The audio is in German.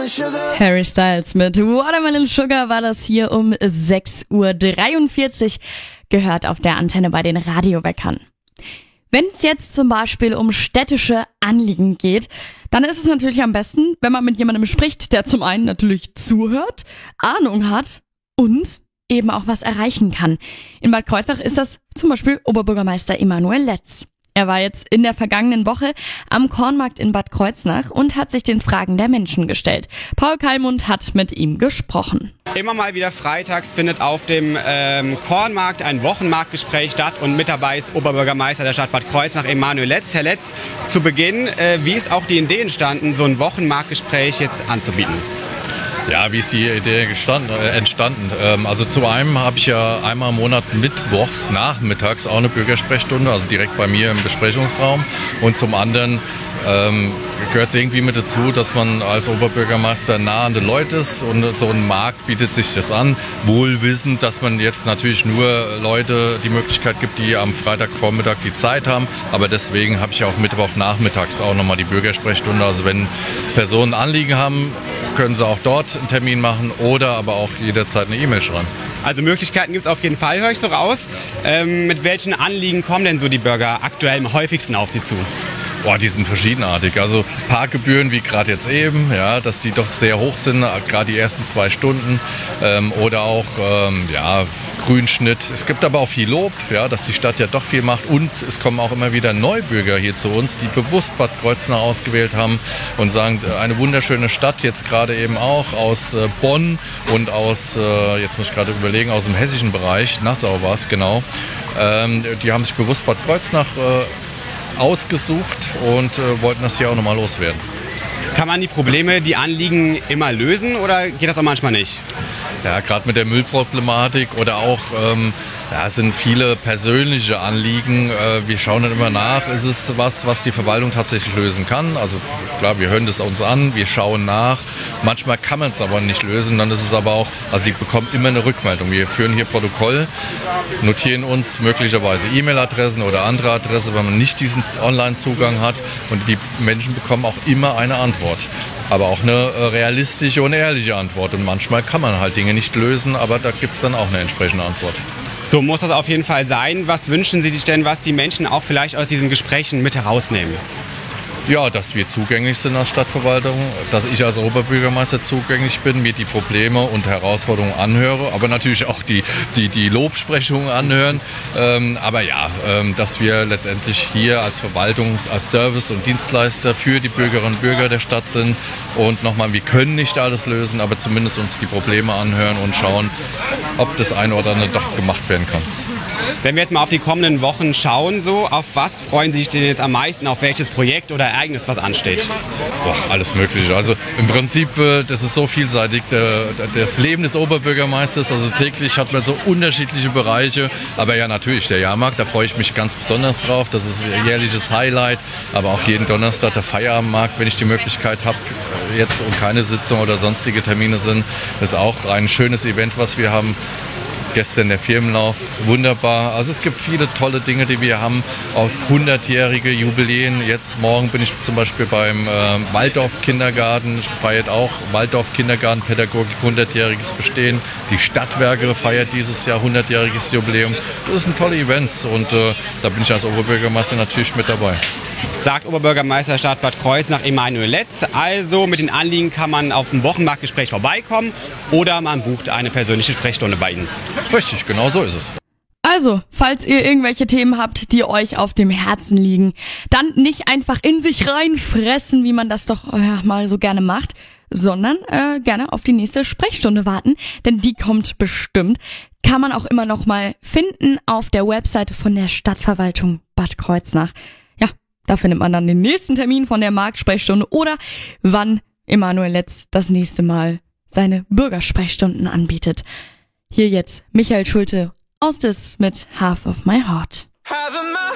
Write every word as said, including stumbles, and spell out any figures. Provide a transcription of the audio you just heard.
Harry Styles mit Watermelon Sugar war das hier um sechs Uhr dreiundvierzig, gehört auf der Antenne bei den Radioweckern. Wenn es jetzt zum Beispiel um städtische Anliegen geht, dann ist es natürlich am besten, wenn man mit jemandem spricht, der zum einen natürlich zuhört, Ahnung hat und eben auch was erreichen kann. In Bad Kreuznach ist das zum Beispiel Oberbürgermeister Emanuel Letz. Er war jetzt in der vergangenen Woche am Kornmarkt in Bad Kreuznach und hat sich den Fragen der Menschen gestellt. Paul Kallmund hat mit ihm gesprochen. Immer mal wieder freitags findet auf dem ähm, Kornmarkt ein Wochenmarktgespräch statt und mit dabei ist Oberbürgermeister der Stadt Bad Kreuznach, Emanuel Letz. Herr Letz, zu Beginn, äh, wie ist auch die Idee entstanden, so ein Wochenmarktgespräch jetzt anzubieten? Ja, wie ist die Idee gestanden, äh, entstanden? Ähm, also zu einem habe ich ja einmal im Monat mittwochs nachmittags auch eine Bürgersprechstunde, also direkt bei mir im Besprechungsraum. Und zum anderen ähm, gehört es irgendwie mit dazu, dass man als Oberbürgermeister nah an den Leuten ist und so ein Markt bietet sich das an. Wohl wissend, dass man jetzt natürlich nur Leute die Möglichkeit gibt, die am Freitagvormittag die Zeit haben. Aber deswegen habe ich auch Mittwochnachmittags auch nochmal die Bürgersprechstunde. Also wenn Personen Anliegen haben, können sie auch dort einen Termin machen oder aber auch jederzeit eine E-Mail schreiben. Also Möglichkeiten gibt es auf jeden Fall, höre ich so raus. Ähm, mit welchen Anliegen kommen denn so die Bürger aktuell am häufigsten auf Sie zu? Boah, die sind verschiedenartig. Also Parkgebühren wie gerade jetzt eben, ja, dass die doch sehr hoch sind, gerade die ersten zwei Stunden. Ähm, oder auch ähm, ja, Grünschnitt. Es gibt aber auch viel Lob, ja, dass die Stadt ja doch viel macht. Und es kommen auch immer wieder Neubürger hier zu uns, die bewusst Bad Kreuznach ausgewählt haben und sagen, eine wunderschöne Stadt, jetzt gerade eben auch aus äh, Bonn und aus, äh, jetzt muss ich gerade überlegen, aus dem hessischen Bereich, Nassau war es genau. Ähm, die haben sich bewusst Bad Kreuznach äh, ausgesucht und äh, wollten das hier auch nochmal loswerden. Kann man die Probleme, die Anliegen immer lösen oder geht das auch manchmal nicht? Ja, gerade mit der Müllproblematik oder auch, ähm, ja, es sind viele persönliche Anliegen. Äh, wir schauen dann immer nach, ist es was, was die Verwaltung tatsächlich lösen kann? Also klar, wir hören das uns an, wir schauen nach. Manchmal kann man es aber nicht lösen, dann ist es aber auch, also sie bekommen immer eine Rückmeldung. Wir führen hier Protokoll, notieren uns möglicherweise E-Mail-Adressen oder andere Adresse, wenn man nicht diesen Online-Zugang hat und die Menschen bekommen auch immer eine Antwort. Aber auch eine realistische und ehrliche Antwort. Und manchmal kann man halt Dinge nicht lösen, aber da gibt es dann auch eine entsprechende Antwort. So muss das auf jeden Fall sein. Was wünschen Sie sich denn, was die Menschen auch vielleicht aus diesen Gesprächen mit herausnehmen? Ja, dass wir zugänglich sind als Stadtverwaltung, dass ich als Oberbürgermeister zugänglich bin, mir die Probleme und Herausforderungen anhöre, aber natürlich auch die, die, die Lobsprechungen anhören. Ähm, aber ja, ähm, dass wir letztendlich hier als Verwaltung, als Service- und Dienstleister für die Bürgerinnen und Bürger der Stadt sind. Und nochmal, wir können nicht alles lösen, aber zumindest uns die Probleme anhören und schauen, ob das eine oder andere doch gemacht werden kann. Wenn wir jetzt mal auf die kommenden Wochen schauen, so, auf was freuen Sie sich denn jetzt am meisten, auf welches Projekt oder Ereignis, was ansteht? Boah, alles Mögliche. Also im Prinzip, das ist so vielseitig. Das Leben des Oberbürgermeisters, also täglich hat man so unterschiedliche Bereiche. Aber ja, natürlich, der Jahrmarkt, da freue ich mich ganz besonders drauf. Das ist ein jährliches Highlight. Aber auch jeden Donnerstag der Feierabendmarkt, wenn ich die Möglichkeit habe, jetzt und keine Sitzung oder sonstige Termine sind, ist auch ein schönes Event, was wir haben. Gestern der Firmenlauf, wunderbar. Also es gibt viele tolle Dinge, die wir haben, auch hundertjährige Jubiläen. Jetzt morgen bin ich zum Beispiel beim äh, Waldorf-Kindergarten, feiert auch Waldorf-Kindergarten-Pädagogik hundertjähriges Bestehen. Die Stadtwerke feiert dieses Jahr hundertjähriges Jubiläum. Das sind tolle Events und äh, da bin ich als Oberbürgermeister natürlich mit dabei. Sagt Oberbürgermeister der Stadt Bad Kreuznach Emanuel Letz. Also mit den Anliegen kann man auf dem Wochenmarktgespräch vorbeikommen oder man bucht eine persönliche Sprechstunde bei Ihnen. Richtig, genau so ist es. Also, falls ihr irgendwelche Themen habt, die euch auf dem Herzen liegen, dann nicht einfach in sich reinfressen, wie man das doch ja, mal so gerne macht, sondern äh, gerne auf die nächste Sprechstunde warten, denn die kommt bestimmt. Kann man auch immer noch mal finden auf der Webseite von der Stadtverwaltung Bad Kreuznach. Ja, da findet man dann den nächsten Termin von der Marktsprechstunde oder wann Emanuel Letz das nächste Mal seine Bürgersprechstunden anbietet. Hier jetzt Michael Schulte aus Dis mit Half of My Heart.